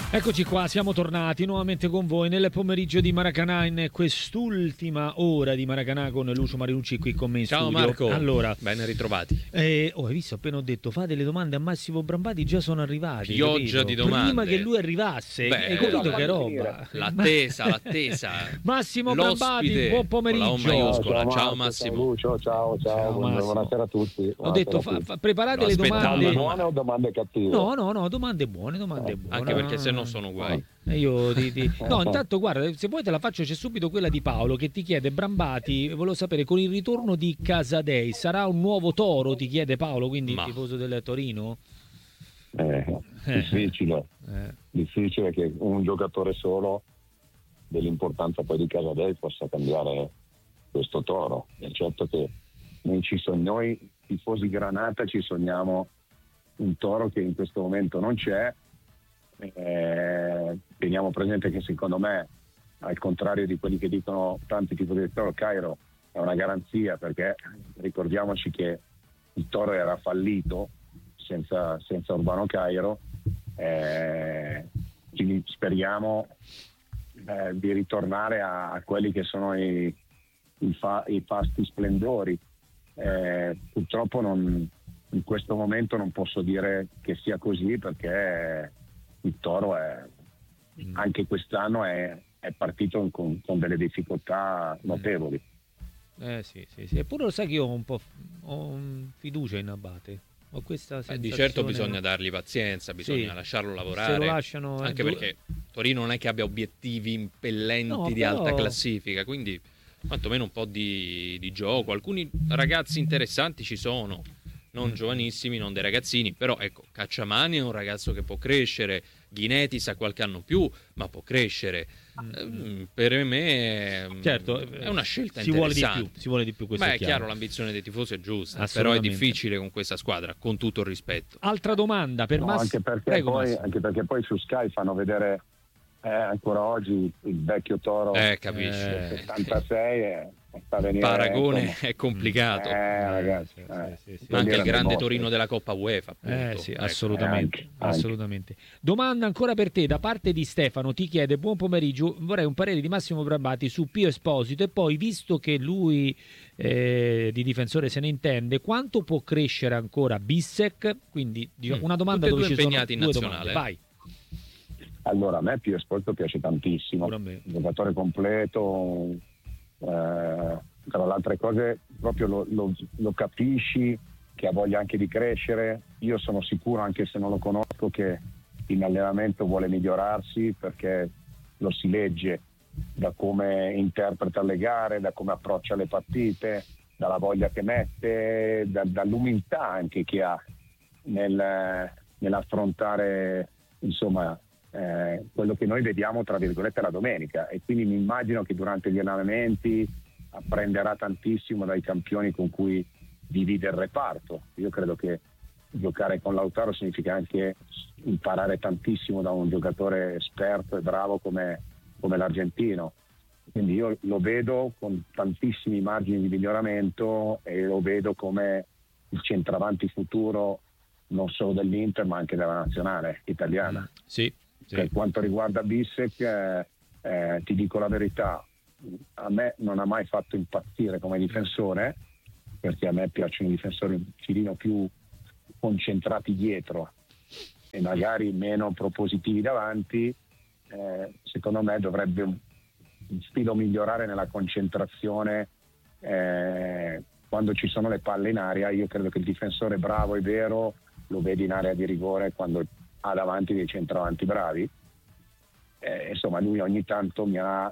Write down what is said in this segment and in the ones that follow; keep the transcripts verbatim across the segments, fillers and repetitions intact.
Eccoci qua, siamo tornati nuovamente con voi nel pomeriggio di Maracanà, in quest'ultima ora di Maracanà con Lucio Marinucci qui con me in Ciao studio. Marco, allora, ben ritrovati. Eh, oh, hai visto, appena ho detto fate le domande a Massimo Brambati, già sono arrivati. Pioggia capito? di domande. Prima che lui arrivasse, Beh, hai capito la- che roba? L'attesa, l'attesa. Massimo L'ospite Brambati, buon con la O pomeriggio. maiuscola. Ciao, Ciao Marco, Massimo. Ciao Lucio, ciao, ciao, Ciao, buon- Massimo. buonasera a tutti. Ho buonasera detto a fa, tutti. fa- preparate Lo le aspettavamo. domande. Buone o domande cattive? No, no, no, domande buone, domande buone. Anche perché se no sono guai. E io ti, ti- No, intanto guarda, se vuoi te la faccio, c'è subito quella di Paolo che ti chiede: Brambati, volevo sapere, con il ritorno di Casadei sarà un nuovo Toro? Ti chiede Paolo, quindi Ma. tifoso del Torino? Eh, difficile, Eh. difficile che un giocatore solo dell'importanza poi di Casadei possa cambiare questo Toro. È certo che noi, ci sogn- noi tifosi Granata ci sogniamo un Toro che in questo momento non c'è. Eh, teniamo presente che secondo me, al contrario di quelli che dicono tanti tifosi del Toro, Cairo è una garanzia, perché ricordiamoci che il Toro era fallito senza, senza Urbano Cairo. Eh, quindi speriamo eh, di ritornare a, a quelli che sono i, i, fa, i fasti splendori. Eh, purtroppo non, in questo momento non posso dire che sia così, perché il Toro è, anche quest'anno è, è partito con, con delle difficoltà notevoli. Eh sì, sì, sì. Eppure lo sai che io ho un po' f- ho un fiducia in Abate. Ho questa Beh, di sensazione- certo bisogna dargli pazienza, bisogna Sì. lasciarlo Se lavorare. lo lasciano, Anche eh, due- perché Torino non è che abbia obiettivi impellenti No, di però- alta classifica, quindi quantomeno un po' di, di gioco. Alcuni ragazzi interessanti ci sono, non giovanissimi, non dei ragazzini, però ecco, Cacciamani è un ragazzo che può crescere, Ghinetti sa qualche anno più, ma può crescere. Eh, Per me Certo, è una scelta si vuole di interessante. più, si vuole di più, questo Beh, è è chiaro. chiaro, l'ambizione dei tifosi è giusta, però è Assolutamente. difficile con questa squadra, con tutto il rispetto. Altra domanda per No, Massimo. anche, perché Prego, poi, Massimo. anche perché poi su Sky fanno vedere eh, ancora oggi il vecchio Toro Eh, capisci? Eh, del settantasei e sta a Il venire, paragone insomma, è complicato. eh, ragazzi, sì, eh, sì, sì, sì. Ma anche il Dire grande le Torino mostre. della Coppa UEFA, appunto. Eh sì, Ecco. assolutamente, anche, anche. assolutamente. Domanda ancora per te da parte di Stefano, ti chiede: buon pomeriggio, vorrei un parere di Massimo Brambati su Pio Esposito, e poi, visto che lui eh, di difensore se ne intende, quanto può crescere ancora Bissek? Quindi diciamo, Mm, una domanda tutti e dove due ci sono impegnati in due nazionale, domande. eh. Vai. Allora, a me Pio Esposito piace tantissimo, Pure a me. un giocatore completo, eh, tra le altre cose proprio lo, lo- lo capisci che ha voglia anche di crescere. Io sono sicuro, anche se non lo conosco, che in allenamento vuole migliorarsi, perché lo si legge da come interpreta le gare, da come approccia le partite, dalla voglia che mette, da- dall'umiltà anche che ha nel- nell'affrontare, insomma, eh, quello che noi vediamo tra virgolette la domenica. E quindi mi immagino che durante gli allenamenti apprenderà tantissimo dai campioni con cui divide il reparto. Io credo che giocare con Lautaro significa anche imparare tantissimo da un giocatore esperto e bravo come, come l'argentino. Quindi io lo vedo con tantissimi margini di miglioramento e lo vedo come il centravanti futuro non solo dell'Inter ma anche della nazionale italiana. Sì, sì. Per quanto riguarda Bissek, eh, eh, ti dico la verità, a me non ha mai fatto impazzire come difensore, perché a me piacciono i difensori un filino più concentrati dietro e magari meno propositivi davanti. Eh, secondo me dovrebbe un, un filo migliorare nella concentrazione eh, quando ci sono le palle in aria. Io credo che il difensore bravo e vero lo vedi in area di rigore quando ha davanti dei centravanti bravi. Eh, insomma, lui ogni tanto mi ha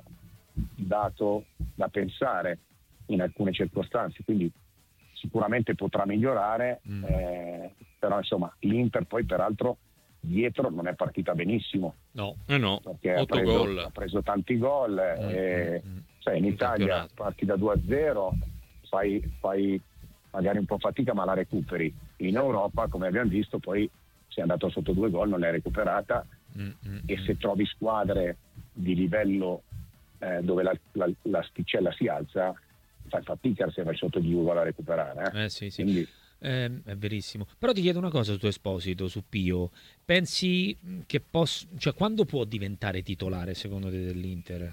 dato da pensare in alcune circostanze, quindi sicuramente potrà migliorare, Mm. eh, però insomma l'Inter poi peraltro dietro non è partita benissimo, No. Eh no, perché ha otto preso, gol. ha preso tanti gol, Mm, e, mm, mm. sai, in In Italia campionato. parti da due a zero, fai, fai magari un po' fatica ma la recuperi. In Europa, come abbiamo visto, poi sei andato sotto due gol, non l'hai recuperata, Mm, mm, e mm. se trovi squadre di livello eh, dove la, la, l'asticella si alza, fai fatica se vai sotto di due gol a recuperare. Eh? Eh sì, sì. Quindi Eh, è verissimo. Però ti chiedo una cosa su tuo Esposito, su Pio. Pensi che possa, cioè quando può diventare titolare secondo te dell'Inter?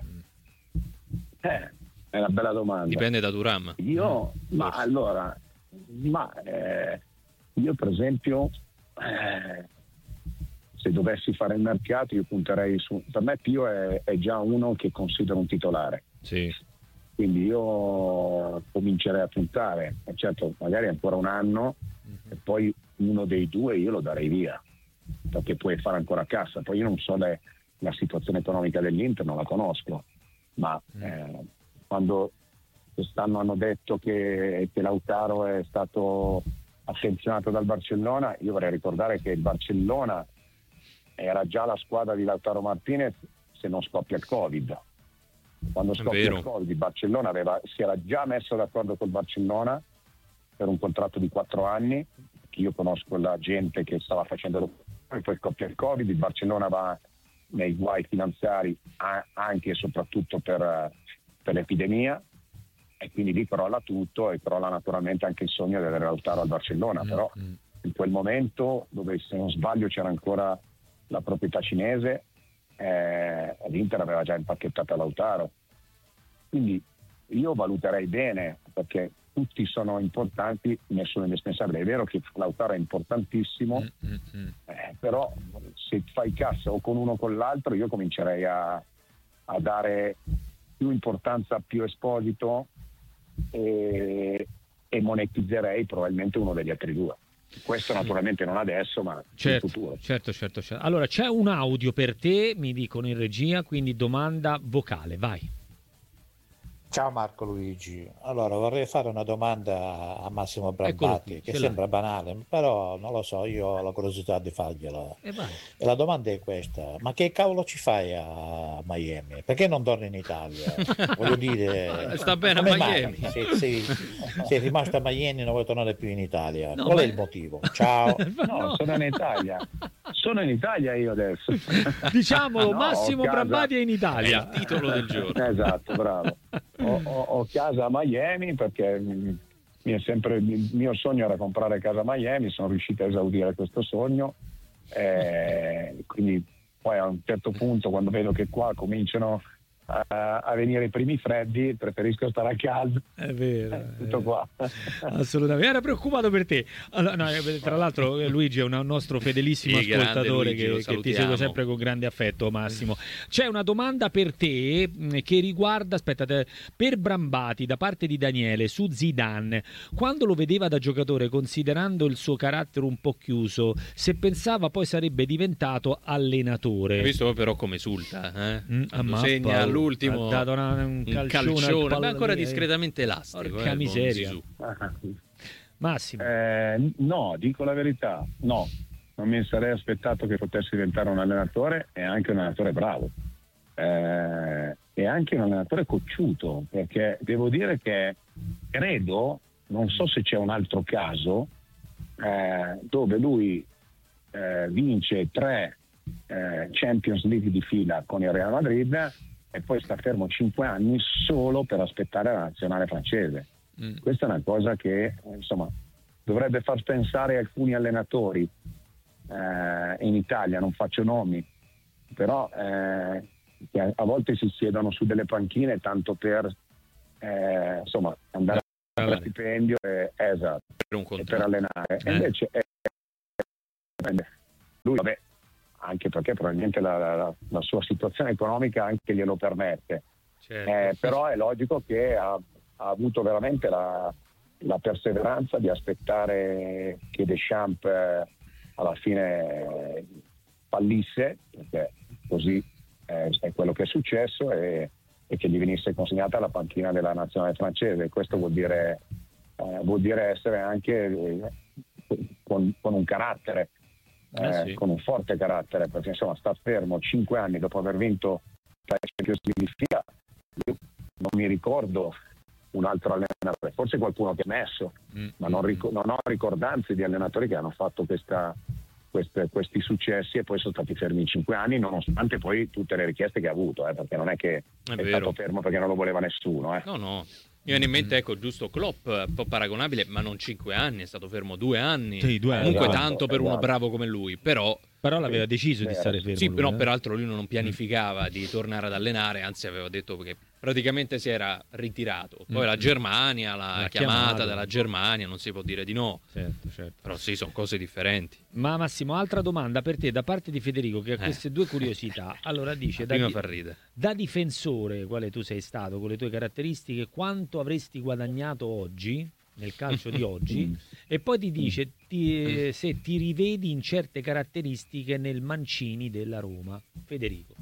Eh, è una bella domanda. Dipende da Thuram. Io, Mm, ma forse. allora, ma eh, io per esempio, eh, se dovessi fare il mercato, io punterei su. Per me Pio è, è già uno che considero un titolare. Sì. Quindi io comincerei a puntare, e certo magari ancora un anno e poi uno dei due io lo darei via, perché puoi fare ancora cassa. Poi io non so le, la situazione economica dell'Inter, non la conosco, ma eh, quando quest'anno hanno detto che, che Lautaro è stato attenzionato dal Barcellona, io vorrei ricordare che il Barcellona era già la squadra di Lautaro Martinez se non scoppia il Covid. Quando scoppia il Covid, il Barcellona aveva, si era già messo d'accordo col Barcellona per un contratto di quattro anni, che io conosco la gente che stava facendo, poi scoppia il Covid, il Barcellona va nei guai finanziari anche e soprattutto per, per l'epidemia, e quindi lì crolla tutto, e crolla naturalmente anche il sogno di avere Lautaro al Barcellona. mm, però mm. in quel momento, dove se non sbaglio c'era ancora la proprietà cinese, Eh, l'Inter aveva già impacchettato Lautaro, quindi io valuterei bene, perché tutti sono importanti, nessuno è indispensabile. È vero che Lautaro è importantissimo, mm-hmm. eh, però se fai cassa o con uno o con l'altro, io comincerei a, a dare più importanza a Pio Esposito e, e monetizzerei probabilmente uno degli altri due. Questo naturalmente non adesso, ma certo, in futuro. Certo, certo, certo. Allora, c'è un audio per te, mi dicono in regia, quindi domanda vocale, vai. Ciao Marco Luigi, allora vorrei fare una domanda a Massimo Brambati, qui, che sembra l'hai. banale, però non lo so, io ho la curiosità di fargliela. E, e la domanda è questa: ma che cavolo ci fai a Miami? Perché non torni in Italia? Voglio dire, sta bene a Miami. Sei, sei, sei rimasto a Miami e non vuoi tornare più in Italia? No, Qual beh. è il motivo? Ciao. No, no, sono in Italia. Sono in Italia io adesso. Diciamolo, no, Massimo casa... Brambati è in Italia. È il titolo del giorno. Esatto, bravo. Ho, ho, ho casa a Miami perché mi, mi è sempre, il mio sogno era comprare casa a Miami, sono riuscito a esaudire questo sogno, eh, quindi poi a un certo punto, quando vedo che qua cominciano a, a venire i primi freddi, preferisco stare a casa. È vero, eh, tutto è qua. Assolutamente, era preoccupato per te. Allora, no, tra l'altro Luigi è un nostro fedelissimo sì, ascoltatore Luigi, che, che ti segue sempre con grande affetto, Massimo. C'è una domanda per te che riguarda, aspetta, per Brambati da parte di Daniele su Zidane. Quando lo vedeva da giocatore, considerando il suo carattere un po' chiuso, se pensava poi sarebbe diventato allenatore. Hai visto però come esulta, eh? Mm, Quando segna all'ultimo, ha dato una, un calcione, un calcione ma ancora discretamente elastico. Porca eh, miseria. Massimo. Eh, no, dico la verità, no, non mi sarei aspettato che potesse diventare un allenatore, e anche un allenatore bravo, eh, e anche un allenatore cocciuto, perché devo dire che credo, non so se c'è un altro caso, eh, dove lui eh, vince tre eh, Champions League di fila con il Real Madrid e poi sta fermo cinque anni solo per aspettare la nazionale francese. Mm. Questa è una cosa che insomma dovrebbe far pensare alcuni allenatori eh, in Italia, non faccio nomi, però eh, che a, a volte si siedono su delle panchine tanto per eh, insomma andare a stipendio e, esatto, per, un e per allenare. Eh. E invece è, lui, vabbè, anche perché probabilmente la, la, la sua situazione economica anche glielo permette, certo. eh, però è logico che ha, ha avuto veramente la, la perseveranza di aspettare che Deschamps eh, alla fine eh, fallisse, perché così eh, è quello che è successo, e, e che gli venisse consegnata la panchina della nazionale francese. Questo vuol dire, eh, vuol dire essere anche eh, con, con un carattere, Eh, eh sì. con un forte carattere, perché insomma sta fermo cinque anni dopo aver vinto la Champions League di fila. Io non mi ricordo un altro allenatore, forse qualcuno che ha messo, mm, ma non, ric- non ho ricordanze di allenatori che hanno fatto questa, queste, questi successi e poi sono stati fermi cinque anni, nonostante poi tutte le richieste che ha avuto, eh, perché non è che è, è stato fermo perché non lo voleva nessuno. Eh. No, no. Mi viene in mente, ecco, giusto Klopp, un po' paragonabile, ma non cinque anni, è stato fermo due anni. Sì, due anni. Comunque esatto, tanto per esatto. uno bravo come lui, però... Però l'aveva deciso Beh, di stare fermo. Sì, lui, però eh? peraltro lui non pianificava di tornare ad allenare, anzi aveva detto che praticamente si era ritirato. Poi Mm. la Germania, la L'ha chiamata chiamato. della Germania, non si può dire di no. Certo, certo. Però sì, sono cose differenti. Ma Massimo, altra domanda per te da parte di Federico che ha Eh. queste due curiosità. Allora dice, da, Prima di- fa ridere. da difensore, quale tu sei stato, con le tue caratteristiche, quanto avresti guadagnato oggi, nel calcio di oggi? E poi ti dice ti- eh, se ti rivedi in certe caratteristiche nel Mancini della Roma. Federico.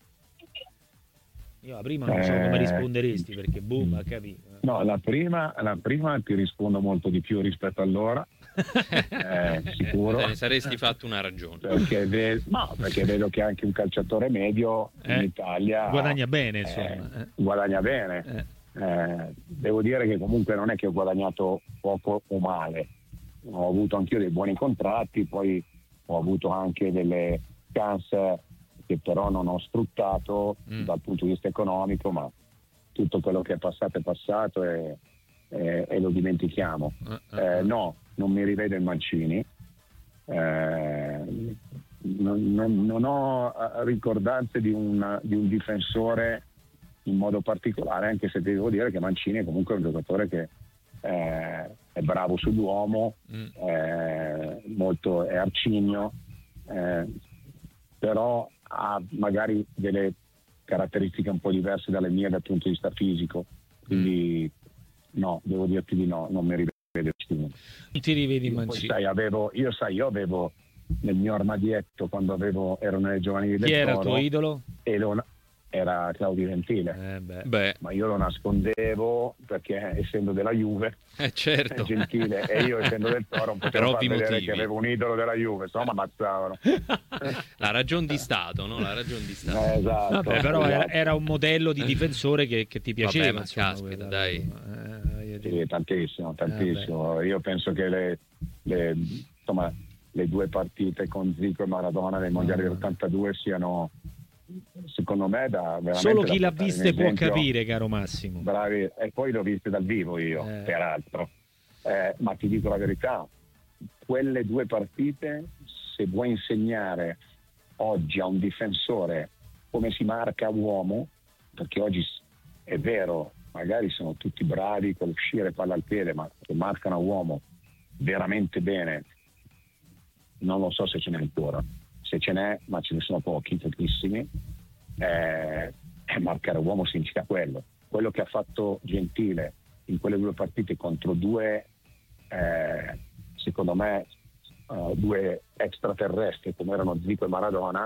Io la prima non so come Eh. risponderesti perché boom, ha capito. No, la prima, la prima ti rispondo molto di più rispetto all'ora, eh, sicuro. Te ne saresti fatto una ragione. Perché, ve- no, perché vedo che anche un calciatore medio in Eh, Italia guadagna bene, eh, insomma. eh. guadagna bene. Eh. Eh, devo dire che comunque non è che ho guadagnato poco o male, ho avuto anch'io dei buoni contratti, poi ho avuto anche delle chance che però non ho sfruttato Mm. dal punto di vista economico, ma tutto quello che è passato è passato e, e- e lo dimentichiamo. Eh, eh, Eh, no, non mi rivedo in Mancini. Eh, non, non- non ho eh, ricordanze di un, di un difensore in modo particolare, anche se devo dire che Mancini è comunque un giocatore che eh, è bravo sull'uomo, Mm. eh, molto, è arcigno, eh, però ha magari delle caratteristiche un po' diverse dalle mie dal punto di vista fisico, quindi no, devo dirti di no, non mi rivedo in Mancini. Non ti rivedi in Io, poi, Mancini. sai, avevo, io sai, io avevo nel mio armadietto quando avevo, ero nelle giovanili del Chi era il Toro, tuo idolo? e lo- era Claudio Gentile, Eh, beh. Beh, ma io lo nascondevo perché essendo della Juve eh, è certo. gentile e io essendo del Toro non Per potevo far ovvi vedere motivi. che avevo un idolo della Juve, se no mi ammazzavano. La ragione di Stato, no? La ragione di Stato. Eh, esatto, Vabbè, però era, esatto. era un modello di difensore che, che ti piaceva. Vabbè, ma insomma, caspita, quella- dai. eh, voglio dire. Sì, tantissimo, tantissimo. Io penso che le, le- insomma, le due partite con Zico e Maradona nei mondiali del ottantadue siano, secondo me, da veramente Solo chi da l'ha portare in viste può esempio. capire, caro Massimo. Bravi, e poi le ho viste dal vivo io, Eh. peraltro. Eh, ma ti dico la verità, quelle due partite, se vuoi insegnare oggi a un difensore come si marca uomo, perché oggi s- è vero, magari sono tutti bravi con l'uscire palla al piede, ma che marcano a uomo veramente bene, non lo so se ce n'è ancora. Se ce n'è, ma ce ne sono pochi, pochissimi, eh, eh, marcare uomo significa quello. Quello che ha fatto Gentile in quelle due partite contro due, eh, secondo me, eh, due extraterrestri come erano Zico e Maradona,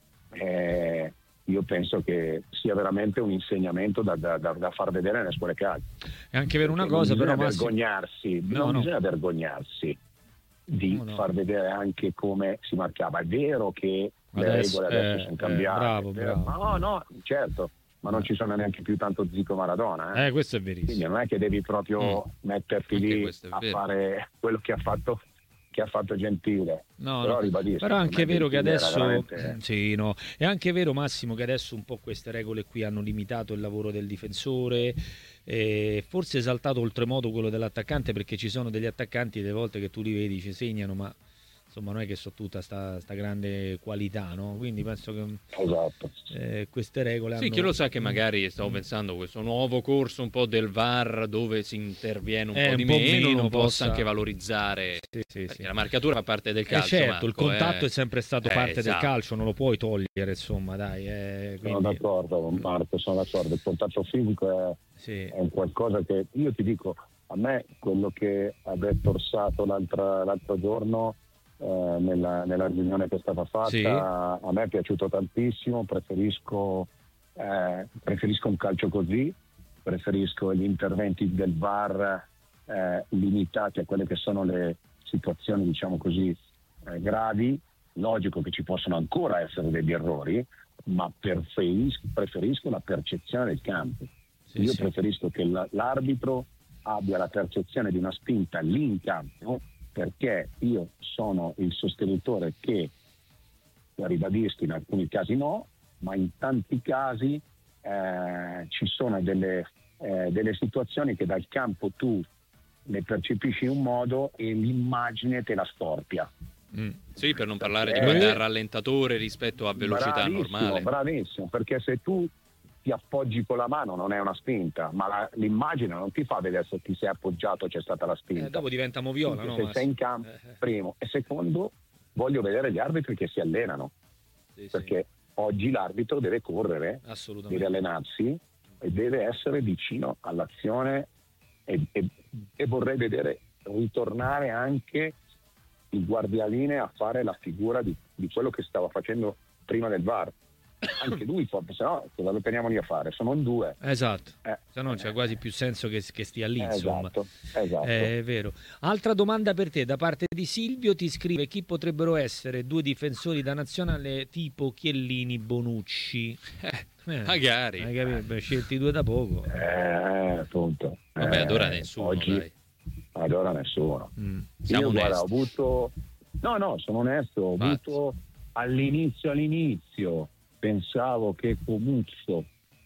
eh, io penso che sia veramente un insegnamento da, da- da- da far vedere nelle scuole calcio. È anche vero una Perché cosa, non però bisogna Massimo. vergognarsi, No, non no. bisogna vergognarsi di No, no. far vedere anche come si marcava. È vero che le Adesso, regole adesso eh, sono eh, cambiate, bravo, è vero. bravo. no, no, certo, ma non ci sono neanche più tanto Zico Maradona. Eh. Eh, questo è Quindi verissimo. non è che devi proprio Mm. metterti Anche lì questo è a vero. fare quello che ha fatto che ha fatto Gentile. No, Però no. ribadisco, Però è anche secondo me vero che Gentile era adesso veramente- sì, no. È anche vero, Massimo, che adesso un po' queste regole qui hanno limitato il lavoro del difensore, eh, forse esaltato oltremodo quello dell'attaccante, perché ci sono degli attaccanti delle volte che tu li vedi ci segnano, ma insomma non è che so tutta sta, sta grande qualità, no? Quindi penso che Esatto. eh, queste regole Sì, hanno... chi lo sa che magari stavo pensando questo nuovo corso un po' del V A R dove si interviene un Eh, po' di un po' meno, meno, non possa possa- anche valorizzare Sì, sì, perché sì. la marcatura fa parte del Eh, calcio. certo, il Marco, contatto eh. è sempre stato Eh, parte del esatto. calcio, non lo puoi togliere, insomma, dai. eh, Sono quindi- d'accordo, Marco, sono d'accordo. Il contatto fisico è, sì. è un qualcosa che io ti dico, a me quello che ha detto Orsato l'altra- l'altro giorno eh, nella, nella riunione che è stata fatta, Sì. a me è piaciuto tantissimo, preferisco, eh, preferisco un calcio così, preferisco gli interventi del V A R eh, limitati a quelle che sono le situazioni, diciamo così, eh, gravi. Logico che ci possono ancora essere degli errori, ma preferisco, preferisco la percezione del campo. Sì, Io sì. preferisco che la- l'arbitro abbia la percezione di una spinta lì in campo perché io sono il sostenitore che, ribadisco, in alcuni casi no, ma in tanti casi eh, ci sono delle, eh, delle situazioni che dal campo tu le percepisci in un modo e l'immagine te la storpia. Mm. Sì, per non parlare di guardare al rallentatore rispetto a velocità bravissimo, normale. Bravissimo, perché se tu ti appoggi con la mano non è una spinta, ma la, l'immagine non ti fa vedere se ti sei appoggiato c'è stata la spinta. Eh, dopo diventa moviola, no? Se sei in campo, eh. primo. E secondo, voglio vedere gli arbitri che si allenano, sì, perché sì. oggi l'arbitro deve correre, deve allenarsi e deve essere vicino all'azione e, e, e vorrei vedere ritornare anche il guardialine a fare la figura di, di quello che stava facendo prima del V A R. Anche lui, se no cosa lo teniamo lì a fare? Sono in due. Esatto, eh. se no c'è quasi più senso che, che stia lì, insomma. Esatto, esatto. È vero. Altra domanda per te da parte di Silvio, ti scrive: chi potrebbero essere due difensori da nazionale tipo Chiellini, Bonucci? Eh, eh, magari. Hai capito? Scelti due da poco. Eh, appunto. Vabbè, eh, ad ora nessuno, oggi, dai. Ad ora nessuno. Mm. Siamo Io, onesti. guarda, ho avuto... No, no, sono onesto, ho Infatti. avuto all'inizio, all'inizio, pensavo che Comuzzo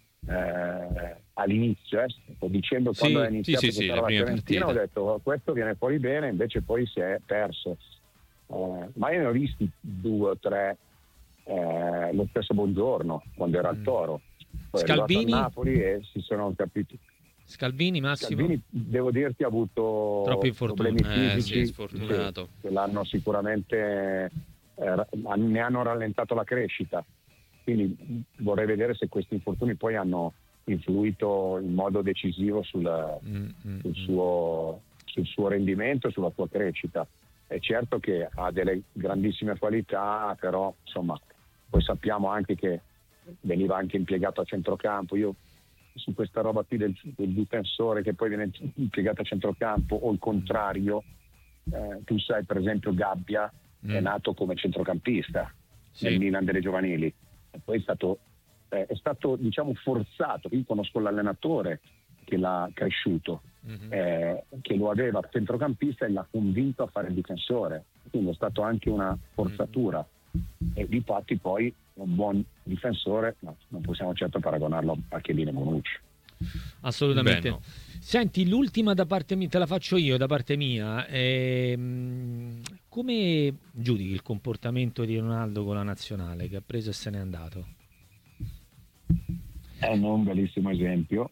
eh, all'inizio, eh, sto dicendo Sì, quando è iniziato sì, sì, tutta sì, la le prime Fiorentina, ho partite. detto oh, questo viene fuori bene, invece poi si è perso. Eh, ma io ne ho visti due o tre, eh, lo stesso Buongiorno, quando era al Toro. Poi è arrivato Scalvini? a Napoli e si sono capiti. Scalvini, Massimo? Scalvini, devo dirti, ha avuto Troppi infortuni. problemi Eh, fisici sì, sfortunato. che, che l'hanno sicuramente eh, ne hanno rallentato la crescita, quindi vorrei vedere se questi infortuni poi hanno influito in modo decisivo sul, mm, mm, sul, suo, sul suo rendimento e sulla sua crescita. È certo che ha delle grandissime qualità, però insomma poi sappiamo anche che veniva anche impiegato a centrocampo. Io su questa roba qui del, del difensore che poi viene impiegato a centrocampo o il contrario, eh, tu sai per esempio Gabbia mm. è nato come centrocampista sì. nel Milan delle giovanili e poi è stato, eh, è stato diciamo forzato. Io conosco l'allenatore che l'ha cresciuto, mm-hmm. eh, che lo aveva centrocampista e l'ha convinto a fare il difensore, quindi è stato anche una forzatura mm-hmm. e difatti poi un buon difensore, no, non possiamo certo paragonarlo a Chiellini e Bonucci. Assolutamente. Beh, no. Senti, l'ultima da parte mia, te la faccio io da parte mia. Ehm, come giudichi il comportamento di Ronaldo con la nazionale che ha preso e se n'è andato? È un bellissimo esempio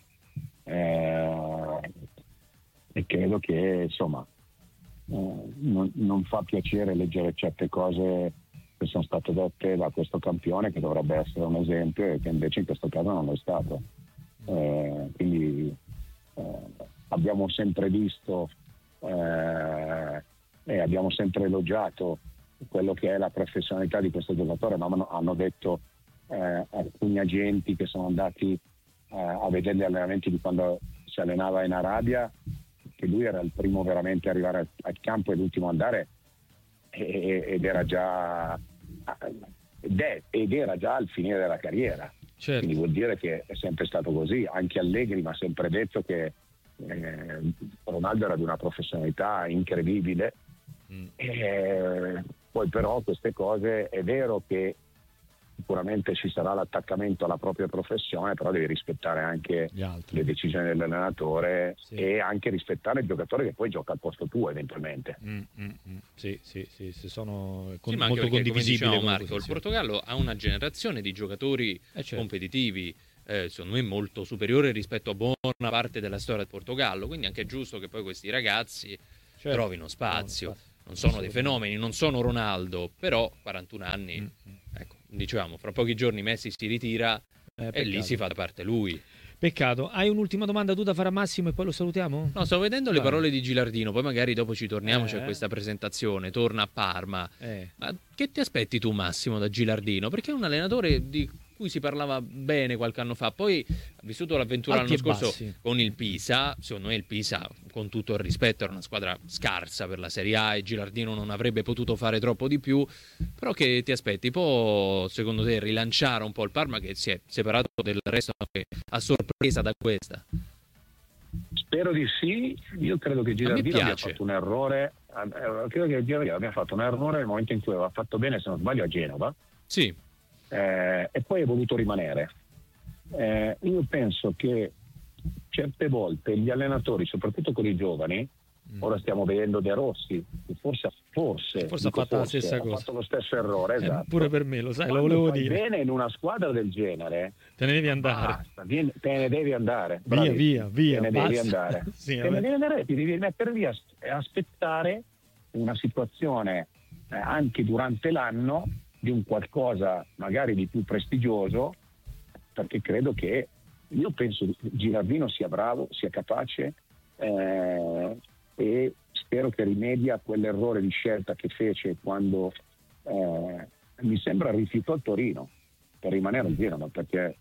eh, e credo che insomma eh, non, non fa piacere leggere certe cose che sono state dette da questo campione che dovrebbe essere un esempio e che invece in questo caso non lo è stato. Eh, quindi eh, abbiamo sempre visto eh, e abbiamo sempre elogiato quello che è la professionalità di questo giocatore, ma hanno detto eh, alcuni agenti che sono andati eh, a vedere gli allenamenti di quando si allenava in Arabia che lui era il primo veramente a arrivare al, al campo e l'ultimo a andare e, ed era già ed, è, ed era già al finire della carriera. Certo. Quindi vuol dire che è sempre stato così. Anche Allegri mi ha sempre detto che eh, Ronaldo era di una professionalità incredibile mm. e poi però queste cose è vero che sicuramente ci sarà l'attaccamento alla propria professione, però devi rispettare anche le decisioni dell'allenatore sì. e anche rispettare il giocatore che poi gioca al posto tuo eventualmente. Mm, mm, mm. Sì, sì, sì, sì, sono con, sì, ma molto anche perché, condivisibili. Come dicevamo, Marco, il Portogallo ha una generazione di giocatori eh certo. competitivi eh, secondo me molto superiore rispetto a buona parte della storia del Portogallo, quindi anche è giusto che poi questi ragazzi certo. trovino spazio. No, non sono dei fenomeni, non sono Ronaldo, però quarantuno anni, mm-hmm. ecco, dicevamo, fra pochi giorni Messi si ritira eh, e lì si fa da parte lui. Peccato. Hai un'ultima domanda tu da fare a Massimo e poi lo salutiamo? No, stavo vedendo Vai. le parole di Gilardino, poi magari dopo ci torniamo, eh. c'è questa presentazione, torna a Parma. Eh. Ma che ti aspetti tu, Massimo, da Gilardino? Perché è un allenatore di cui si parlava bene qualche anno fa, poi ha vissuto l'avventura Alti l'anno scorso bassi. con il Pisa. Secondo me il Pisa, con tutto il rispetto, era una squadra scarsa per la Serie A e Gilardino non avrebbe potuto fare troppo di più. Però che ti aspetti? Può, secondo te, rilanciare un po' il Parma che si è separato del resto a sorpresa da questa? Spero di sì. Io credo che Gilardino abbia fatto un errore eh, credo che il Giro abbia fatto un errore nel momento in cui aveva fatto bene, se non sbaglio, a Genova. Sì. Eh, e poi è voluto rimanere. Eh, io penso che certe volte gli allenatori, soprattutto con i giovani, mm. ora stiamo vedendo De Rossi, che forse, forse, forse ha fatto forse, la stessa ha cosa. fatto lo stesso errore. Eh, esatto. Pure per me, lo sai, Quando lo volevo fai dire. Bene in una squadra del genere, te ne devi andare. Basta, vieni, te ne devi andare. Via, via, via. Te ne basta. devi andare. sì, te ne devi andare, ti devi mettere lì e aspettare una situazione eh, anche durante l'anno di un qualcosa magari di più prestigioso, perché credo che io penso che Girardino sia bravo, sia capace eh, e spero che rimedi a quell'errore di scelta che fece quando eh, mi sembra rifiutò il Torino per rimanere a Genova, perché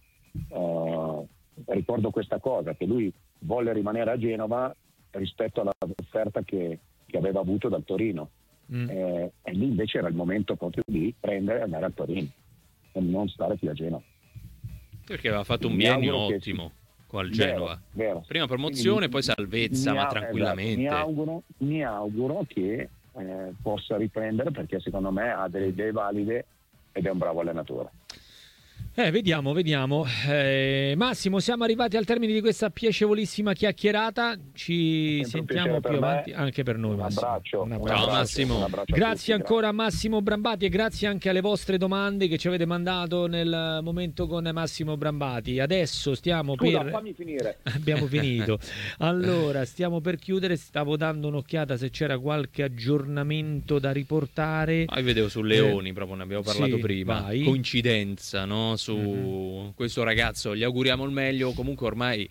eh, ricordo questa cosa, che lui volle rimanere a Genova rispetto all'offerta che, che aveva avuto dal Torino. Mm. Eh, e lì invece era il momento proprio di prendere e andare a Torino e non stare più a Genova, perché aveva fatto un biennio ottimo con il Genova, vero, vero. Prima promozione, quindi, poi salvezza, ma tranquillamente. Esatto. Mi auguro, mi auguro che eh, possa riprendere, perché secondo me ha delle idee valide ed è un bravo allenatore. Eh, vediamo, vediamo. Eh, Massimo, siamo arrivati al termine di questa piacevolissima chiacchierata. Ci sentiamo più avanti, anche per noi. Un Massimo. abbraccio. Un abbraccio. Ciao Massimo. Un abbraccio grazie tutti, ancora grazie. a Massimo Brambati e grazie anche alle vostre domande che ci avete mandato nel momento con Massimo Brambati. Adesso stiamo Scusa, per... fammi finire. Abbiamo finito. Allora, stiamo per chiudere. Stavo dando un'occhiata se c'era qualche aggiornamento da riportare. Ah, io vedevo su Leoni, eh, proprio ne abbiamo parlato sì, prima. Vai. Coincidenza, no? Su mm-hmm. questo ragazzo gli auguriamo il meglio. Comunque ormai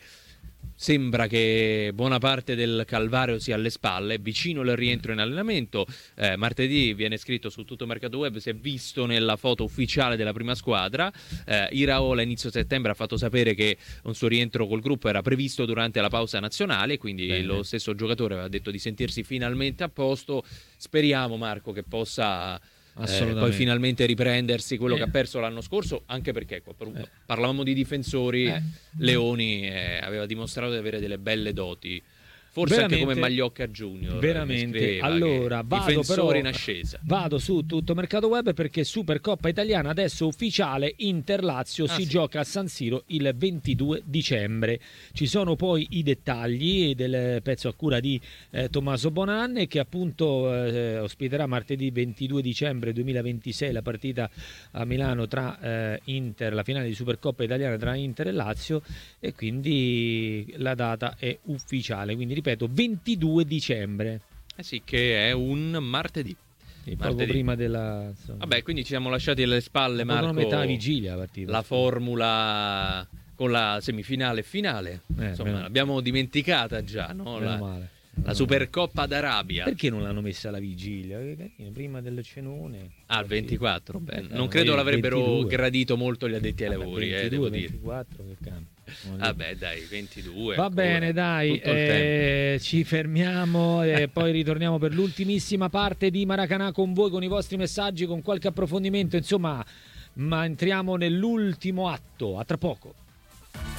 sembra che buona parte del calvario sia alle spalle, vicino il rientro in allenamento. Eh, martedì viene scritto su tutto Mercato Web, si è visto nella foto ufficiale della prima squadra. eh, Iraola inizio settembre ha fatto sapere che un suo rientro col gruppo era previsto durante la pausa nazionale, quindi Bene. Lo stesso giocatore aveva detto di sentirsi finalmente a posto. Speriamo, Marco, che possa Eh, poi finalmente riprendersi quello eh. che ha perso l'anno scorso, anche perché qua, eh. parlavamo di difensori, eh. Leoni eh, aveva dimostrato di avere delle belle doti, forse veramente, anche come Magliocca Junior. Veramente. Allora vado però in ascesa. Vado su tutto Mercato Web, perché Supercoppa Italiana adesso ufficiale, Inter Lazio ah, si sì. gioca a San Siro il ventidue dicembre. Ci sono poi i dettagli del pezzo a cura di eh, Tommaso Bonanne, che appunto eh, ospiterà martedì ventidue dicembre duemilaventisei la partita a Milano tra eh, Inter, la finale di Supercoppa Italiana tra Inter e Lazio, e quindi la data è ufficiale, quindi ripeto ventidue dicembre. Eh sì, che è un martedì. Sì, poco prima della insomma. Vabbè, quindi ci siamo lasciati alle spalle, Marco, una metà vigilia la partita. La formula con la semifinale e finale. Eh, insomma, meno... l'abbiamo dimenticata già, no? La, male. la Supercoppa d'Arabia. Perché non l'hanno messa alla vigilia? Prima del cenone. Ah, il ventiquattro. Beh, eh, non credo l'avrebbero ventidue. Gradito molto gli addetti ai lavori, ventidue, eh, devo ventiquattro, dire. che cambia. Vabbè, dai, ventidue. Va ancora. Bene, dai, eh, ci fermiamo e poi ritorniamo per l'ultimissima parte di Maracanà con voi, con i vostri messaggi, con qualche approfondimento, insomma, ma entriamo nell'ultimo atto. A tra poco.